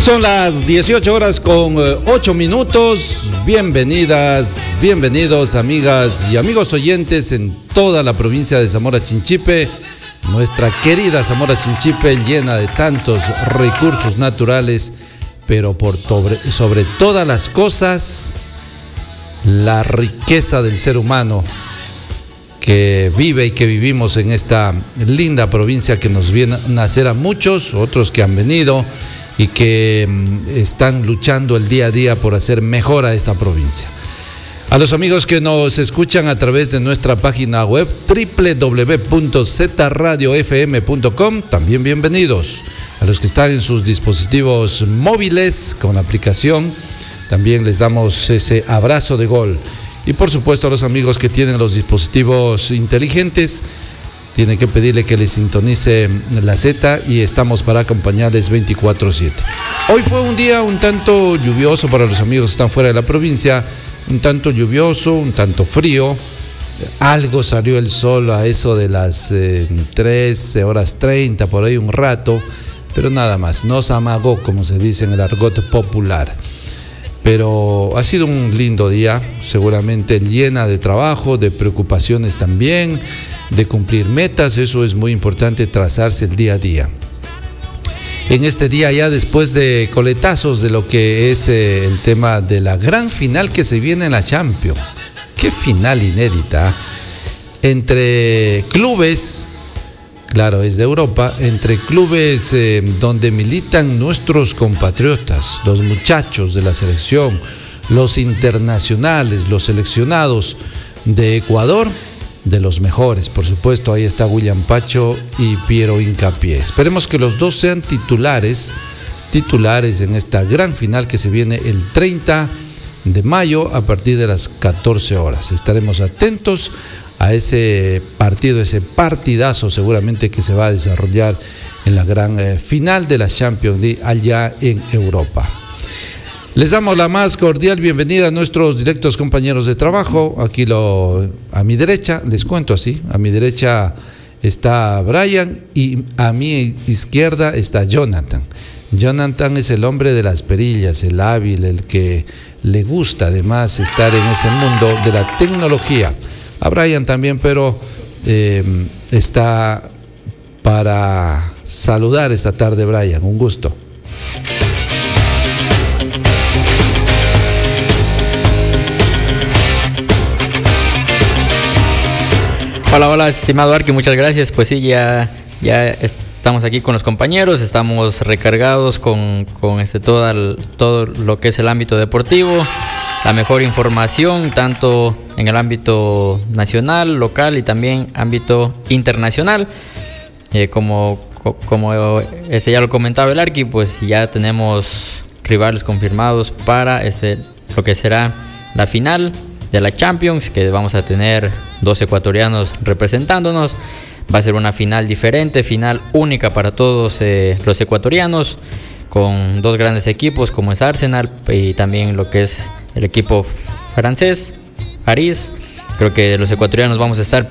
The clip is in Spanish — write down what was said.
Son las 18 horas con 8 minutos. Bienvenidas, bienvenidos amigas y amigos oyentes en toda la provincia de Zamora Chinchipe. Nuestra querida Zamora Chinchipe, llena de tantos recursos naturales, pero sobre todas las cosas, la riqueza del ser humano que vive y que vivimos en esta linda provincia que nos viene a nacer a muchos, otros que han venido y que están luchando el día a día por hacer mejor a esta provincia. A los amigos que nos escuchan a través de nuestra página web www.zradiofm.com, también bienvenidos. A los que están en sus dispositivos móviles con la aplicación, también les damos ese abrazo de gol. Y por supuesto a los amigos que tienen los dispositivos inteligentes, tienen que pedirle que les sintonice la Z y estamos para acompañarles 24/7. Hoy fue un día un tanto lluvioso para los amigos que están fuera de la provincia, un tanto lluvioso, un tanto frío. Algo salió el sol a eso de las 13:30, por ahí un rato, pero nada más, nos amagó, como se dice en el argot popular. Pero ha sido un lindo día, seguramente llena de trabajo, de preocupaciones también, de cumplir metas. Eso es muy importante, trazarse el día a día. En este día, ya después de coletazos de lo que es el tema de la gran final que se viene en la Champions. Qué final inédita. Entre clubes, claro, es de Europa, entre clubes donde militan nuestros compatriotas, los muchachos de la selección, los internacionales, los seleccionados de Ecuador, de los mejores, por supuesto. Ahí está William Pacho y Piero Hincapié. Esperemos que los dos sean titulares en esta gran final que se viene el 30 de mayo a partir de las 14 horas. Estaremos atentos a ese partido, ese partidazo seguramente que se va a desarrollar en la gran final de la Champions League allá en Europa. Les damos la más cordial bienvenida a nuestros directos compañeros de trabajo. Aquí a mi derecha, les cuento así, a mi derecha está Brian y a mi izquierda está Jonathan. Jonathan es el hombre de las perillas, el hábil, el que le gusta además estar en ese mundo de la tecnología. A Brian también, pero está para saludar esta tarde. Brian, un gusto. Hola, estimado Arqui, muchas gracias. Pues sí, ya estamos aquí con los compañeros, estamos recargados con todo lo que es el ámbito deportivo, la mejor información, tanto en el ámbito nacional, local y también ámbito internacional. Como ya lo comentaba el Arqui, pues ya tenemos rivales confirmados para lo que será la final de la Champions, que vamos a tener 2 ecuatorianos representándonos. Va a ser una final diferente, final única para todos los ecuatorianos, con 2 grandes equipos como es Arsenal y también lo que es el equipo francés, París. Creo que los ecuatorianos vamos a estar